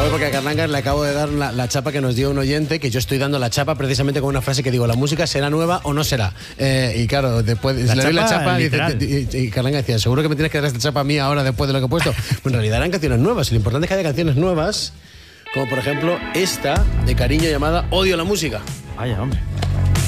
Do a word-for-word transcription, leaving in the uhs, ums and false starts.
¿Sabes? Porque a Carlangas le acabo de dar la, la chapa que nos dio un oyente, que yo estoy dando la chapa precisamente con una frase que digo, ¿la música será nueva o no será? Eh, y claro, después La le doy la chapa chapa y, literal. dice- y, y Carlangas decía, ¿seguro que me tienes que dar esta chapa a mí ahora después de lo que he puesto? Pues en realidad eran canciones nuevas. Y lo importante es que haya canciones nuevas, como por ejemplo esta de Cariño llamada Odio la música. Vaya, hombre.